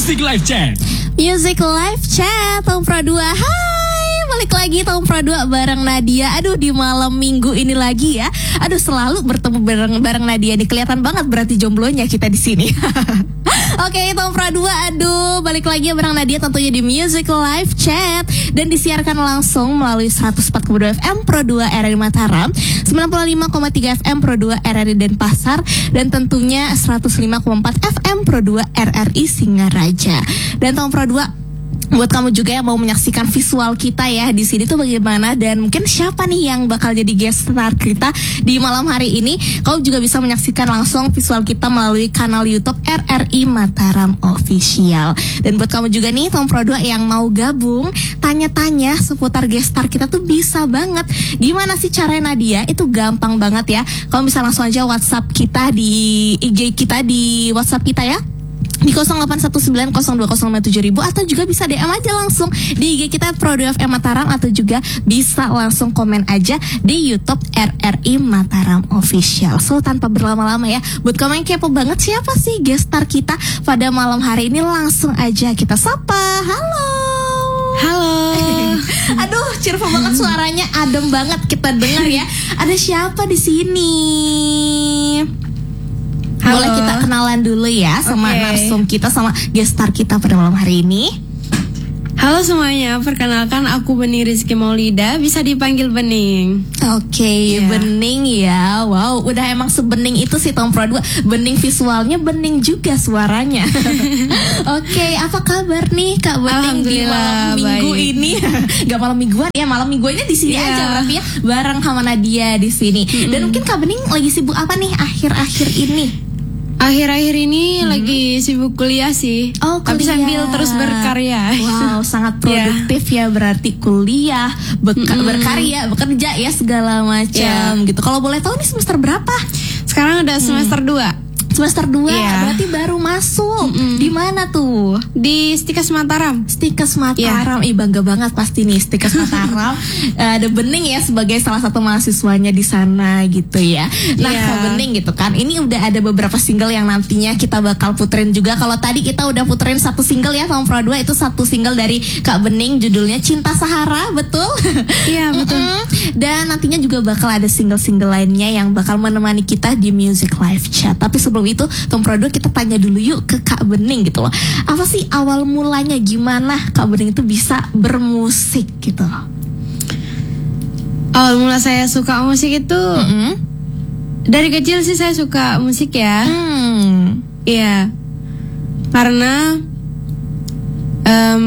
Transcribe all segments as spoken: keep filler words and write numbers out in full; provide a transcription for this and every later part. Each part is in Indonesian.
Music Live Chat. Music Live Chat Tom Pro dua. Hai, balik lagi Tom Pro dua bareng Nadia. Aduh, di malam minggu ini lagi ya. Aduh, selalu bertemu bareng bareng Nadia nih. Kelihatan banget berarti jomblonya kita di sini. Oke, okay, Tom Pro dua, aduh, balik lagi ya bareng Nadia tentunya di Music Live Chat. Dan disiarkan langsung melalui seratus empat koma dua F M Pro dua R R I Mataram, sembilan puluh lima koma tiga F M Pro dua R R I Denpasar, dan tentunya seratus lima koma empat F M Pro dua R R I Singaraja. Dan Tom Pro dua, buat kamu juga yang mau menyaksikan visual kita ya di sini tuh bagaimana, dan mungkin siapa nih yang bakal jadi guest star kita di malam hari ini, kau juga bisa menyaksikan langsung visual kita melalui kanal YouTube R R I Mataram Official. Dan buat kamu juga nih Tom Pro dua yang mau gabung, tanya-tanya seputar guest star kita tuh bisa banget. Gimana sih caranya Nadia? Itu gampang banget ya. Kamu bisa langsung aja WhatsApp kita di I G kita, di WhatsApp kita ya, di nol delapan satu sembilan nol dua nol lima tujuh ribu, atau juga bisa D M aja langsung di I G kita Pro dua F M Mataram, atau juga bisa langsung komen aja di YouTube R R I Mataram Official. So tanpa berlama-lama ya, buat kamu yang kepo banget siapa sih guest star kita pada malam hari ini, langsung aja kita sapa. Halo. Halo. Aduh, cheerful banget suaranya, adem banget kita dengar ya. Ada siapa di sini? Halo. Boleh kita kenalan dulu ya sama okay. narsum kita, sama guest star kita pada malam hari ini. Halo semuanya, perkenalkan aku Bening Rizky Maulida, bisa dipanggil Bening. Oke, okay, yeah. Bening ya. Wow, udah emang sebening itu sih Tom Pro dua. Bening visualnya, bening juga suaranya. Oke, okay, apa kabar nih Kak Bening di malam minggu baik. ini? Gak malam mingguan ya, malam mingguannya di sini yeah. aja berarti ya, bareng sama Nadia di sini. Mm-hmm. Dan mungkin Kak Bening lagi sibuk apa nih akhir-akhir ini? Akhir-akhir ini hmm. lagi sibuk kuliah sih. Oh, kuliah. Tapi sambil terus berkarya. Wow, sangat produktif yeah. ya berarti kuliah, beka- mm-hmm. berkarya, bekerja ya segala macam yeah. gitu. Kalau boleh tahu nih semester berapa? Sekarang udah semester hmm. dua. Semester dua, yeah. berarti baru masuk. Mm-mm. Di mana tuh? Di Stikes Mataram. Stikes Mataram, yeah. Ih bangga banget pasti nih Stikes Mataram. uh, Ada Bening ya sebagai salah satu mahasiswanya di sana gitu ya. Nah, yeah. Kak Bening gitu kan, ini udah ada beberapa single yang nantinya kita bakal puterin juga. Kalau tadi kita udah puterin satu single ya Tom Pro dua, itu satu single dari Kak Bening, judulnya Cinta Sahara, betul? Iya, yeah, betul. Dan nantinya juga bakal ada single-single lainnya yang bakal menemani kita di Music Live Chat. Tapi sebelum itu Tom Pro dua, kita tanya dulu yuk ke Kak Bening gitu loh. Apa sih awal mulanya, gimana Kak Bening itu bisa bermusik gitu? Awal mula saya suka musik itu mm-hmm. dari kecil sih saya suka musik ya. Hmm. Iya. Karena um,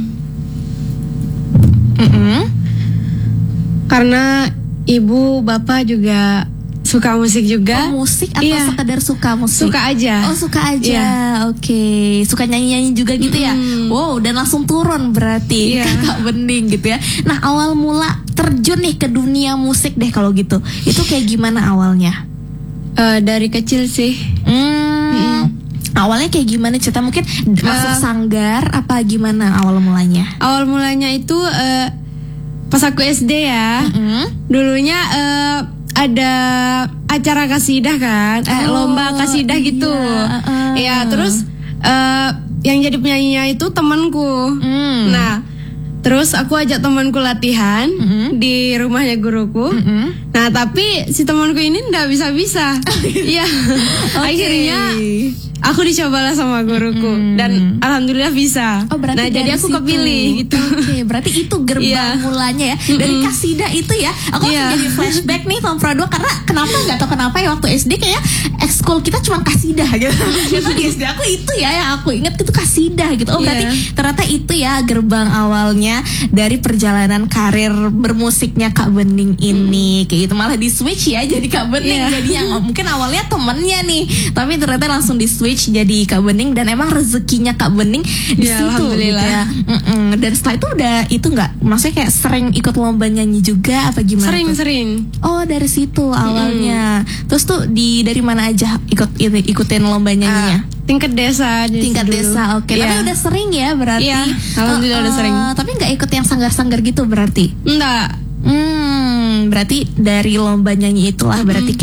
mm-hmm. karena ibu bapak juga suka musik juga. Oh, musik atau iya. sekedar suka musik? Suka aja. Oh, suka aja. Iya. Oke, okay. Suka nyanyi-nyanyi juga gitu mm. ya. Wow, dan langsung turun berarti iya. Kak Bening gitu ya. Nah, awal mula terjun nih ke dunia musik deh kalau gitu. Itu kayak gimana awalnya? Uh, dari kecil sih. Hmm. Mm. Awalnya kayak gimana cerita? Mungkin uh, masuk sanggar apa gimana awal mulanya? Awal mulanya itu uh, pas aku S D ya. Mm-hmm. Dulunya uh, ada acara kasidah kan, eh, oh, lomba kasidah iya, gitu. Uh. Ya, terus uh, yang jadi penyanyinya itu temanku. Mm. Nah, terus aku ajak temanku latihan mm-hmm. di rumahnya guruku. Mm-hmm. Nah, tapi si temanku ini nggak bisa-bisa. Iya. Okay. Akhirnya aku dicobalah sama guruku mm. dan alhamdulillah bisa. Oh, berarti nah, jadi aku situ kepilih gitu. Oke, okay, berarti itu gerbang yeah. mulanya ya. Dari mm-hmm. kasidah itu ya. Aku yeah. jadi flashback nih Tom Pro dua, karena kenapa enggak tahu kenapa ya waktu S D kayak ekskul kita cuma kasidah gitu. Gitu di S D aku itu ya yang aku ingat itu kasidah gitu. Oh, berarti yeah. ternyata itu ya gerbang awalnya dari perjalanan karir bermusiknya Kak Bening ini. Mm. Kayak gitu, malah di switch ya jadi Kak Bening. Yeah. Jadi yang mungkin awalnya temennya nih, tapi ternyata langsung di switch jadi Kak Bening, dan emang rezekinya Kak Bening di ya, situ gitu ya. Dan setelah itu udah itu nggak, maksudnya kayak sering ikut lomba nyanyi juga apa gimana? Sering tuh? sering. Oh, dari situ awalnya. Mm. Terus tuh di dari mana aja ikut ikutin lomba nyanyinya? Uh, tingkat desa. Tingkat dulu. Desa, oke. Okay. Yeah. Tapi udah sering ya berarti. Iya. Yeah, alhamdulillah uh, udah sering. Tapi nggak ikut yang sanggar-sanggar gitu berarti? Enggak. Hmm, berarti dari lomba nyanyi itulah mm-hmm. berarti kayak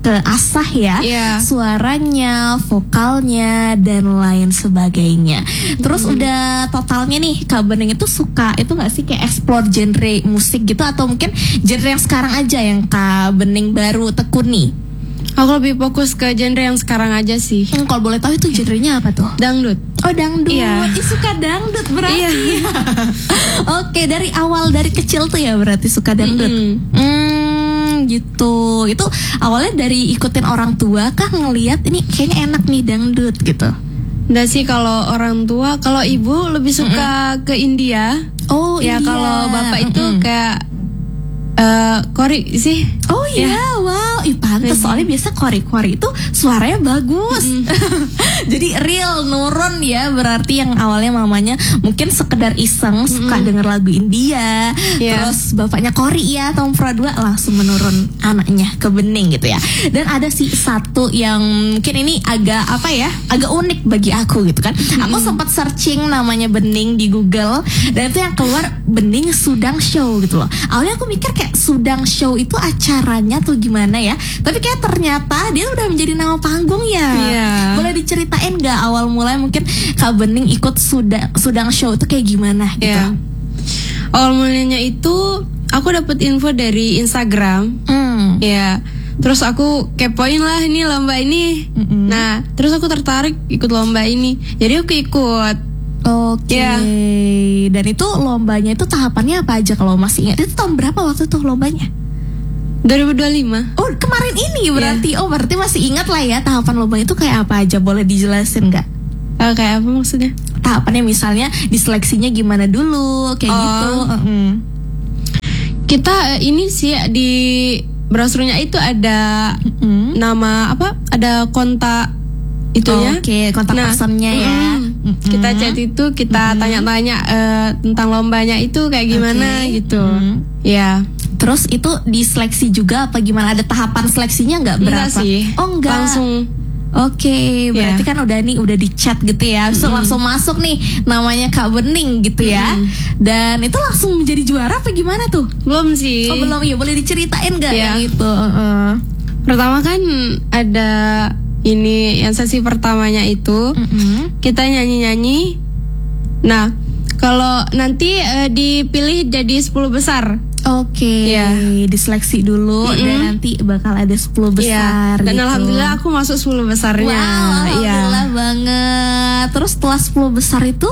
keasah ya, yeah. suaranya, vokalnya dan lain sebagainya. Terus hmm. udah totalnya nih Kak Bening itu suka itu nggak sih kayak explore genre musik gitu, atau mungkin genre yang sekarang aja yang Kak Bening baru tekuni? Aku lebih fokus ke genre yang sekarang aja sih. Hmm, kalau boleh tahu itu genrenya apa tuh? Dangdut. Oh dangdut, iya. Ih, suka dangdut berarti. Iya. Oke, dari awal dari kecil tuh ya berarti suka dangdut. Mm-hmm. Hmm, gitu. Itu awalnya dari ikutin orang tua kah, ngelihat ini kayaknya enak nih dangdut gitu? Nggak sih, kalau orang tua, kalau ibu lebih suka mm-hmm. ke India. Oh ya, iya. Kalau bapak itu mm-hmm. kayak Uh, kori sih. Oh iya, yeah. Wow, ih pantes, soalnya biasa kori-kori itu suaranya bagus. Mm-hmm. Jadi real nurun ya, berarti yang awalnya mamanya mungkin sekedar iseng mm-hmm. suka denger lagu India, yeah. terus bapaknya kori ya, tahun pro dua langsung menurun anaknya ke Bening gitu ya. Dan ada sih satu yang mungkin ini agak apa ya, agak unik bagi aku gitu kan. Mm-hmm. Aku sempat searching namanya Bening di Google dan itu yang keluar Bening Sudang Show gitu loh. Awalnya aku mikir kayak Sudang Show itu acaranya tuh gimana ya, tapi kayak ternyata dia udah menjadi nama panggung ya. Yeah. Boleh diceritain gak awal mulai mungkin Kak Bening ikut Sudang, Sudang Show itu kayak gimana gitu? Yeah. Awal mulanya itu aku dapat info dari Instagram. Mm. Ya, terus aku kepoin lah ini lomba ini. Mm-hmm. Nah, terus aku tertarik ikut lomba ini, jadi aku ikut. Oke, okay. yeah. Dan itu lombanya itu tahapannya apa aja kalau masih ingat? Itu tahun berapa waktu itu lombanya? dua ribu dua puluh lima. Oh, kemarin ini berarti. Yeah. Oh, berarti masih ingat lah ya tahapan lombanya itu kayak apa aja, boleh dijelasin nggak? Uh, kayak apa maksudnya? Tahapannya misalnya diseleksinya gimana dulu, kayak oh. gitu. Uh-uh. Kita uh, ini sih di browsernya itu ada uh-uh. nama apa? Ada kontak itunya. Oh, oke, okay. kontak nah, personnya ya. Mm, kita chat itu, kita mm. tanya-tanya uh, tentang lombanya itu kayak gimana okay. gitu. Mm. Ya. Terus itu diseleksi juga apa gimana? Ada tahapan seleksinya nggak berapa? Enggak sih. Oh enggak. Langsung. Oke, okay, berarti yeah. kan udah nih udah di chat gitu ya. So, mm. langsung masuk nih namanya Kak Bening gitu ya. Mm. Dan itu langsung menjadi juara apa gimana tuh? Belum sih. Oh belum ya, boleh diceritain nggak yeah. yang itu? Uh. Pertama kan ada ini yang sesi pertamanya itu mm-hmm. kita nyanyi-nyanyi. Nah, kalau nanti uh, dipilih jadi sepuluh besar. Oke, okay. yeah. diseleksi dulu mm-hmm. dan nanti bakal ada sepuluh besar. Yeah. Dan gitu. alhamdulillah aku masuk sepuluh besarnya. Wow, alhamdulillah yeah. banget. Terus setelah sepuluh besar itu?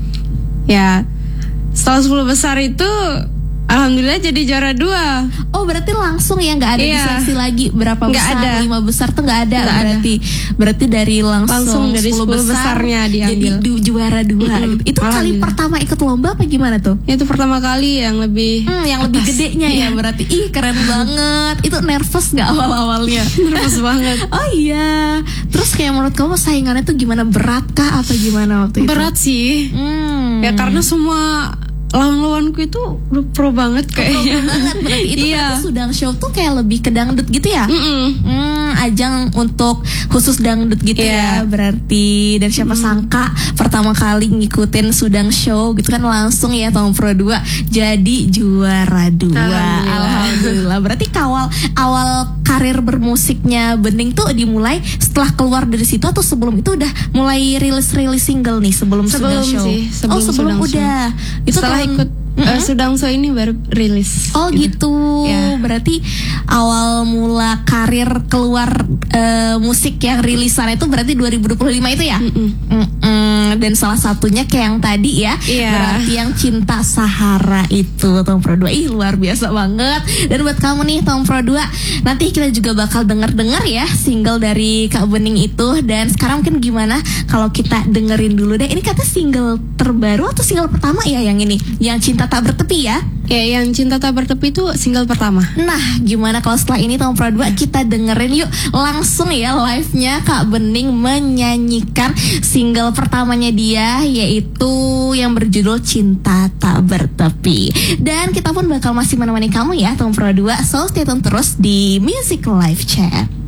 Ya, setelah sepuluh besar itu alhamdulillah jadi juara dua. Oh berarti langsung ya, nggak ada iya. diseleksi lagi berapa nggak besar, ada. lima besar tuh nggak ada. Nggak berarti ada. berarti dari langsung, langsung dari sepuluh besar, besarnya diambil. Jadi du, juara dua. Mm-hmm. Gitu. Itu kali pertama ikut lomba apa gimana tuh? Itu pertama kali yang lebih hmm, yang lebih gedenya ya berarti. Ih keren banget. Itu nervous nggak awal-awalnya? Nervous banget. Oh iya. Terus kayak menurut kamu saingannya tuh gimana, berat kah atau gimana waktu itu? Berat sih. Hmm. Ya karena semua lawan-lawanku itu udah pro banget kayaknya. Pro banget berarti. Itu iya. berarti Sudang Show tuh kayak lebih ke dangdut gitu ya? Hmm, ajang untuk khusus dangdut gitu yeah. ya berarti. Dan siapa mm. sangka pertama kali ngikutin Sudang Show gitu kan langsung ya tahun pro dua jadi juara dua. Alhamdulillah. Alhamdulillah. Berarti kawal awal karir bermusiknya Bening tuh dimulai setelah keluar dari situ atau sebelum itu udah mulai rilis-rilis single nih sebelum, sebelum Sudang Show? Sih, sebelum oh sebelum Sudang udah. Show. Itu setelah ikut mm-hmm. uh, Sudang Show ini baru rilis. Oh gitu, gitu. Ya. Berarti awal mula karir keluar uh, musik yang rilisan itu berarti dua ribu dua puluh lima itu ya? Mm-mm. Mm-mm. Dan salah satunya kayak yang tadi ya, yeah. berarti yang Cinta Sahara itu tahun pro dua. Ih luar biasa banget. Dan buat kamu nih tahun pro dua, nanti kita juga bakal denger-denger ya single dari Kak Bening itu. Dan sekarang mungkin gimana kalau kita dengerin dulu deh. Ini kata single terbaru atau single pertama ya yang ini, yang Cinta Tak Bertepi ya? Ya, yang Cinta Tak Bertepi itu single pertama. Nah, gimana kalau setelah ini tahun pro dua kita dengerin yuk langsung ya live-nya Kak Bening menyanyikan single pertamanya dia, yaitu yang berjudul Cinta Tak Bertepi. Dan kita pun bakal masih menemani kamu ya tahun pro dua. So stay tune terus di Music Live Chat.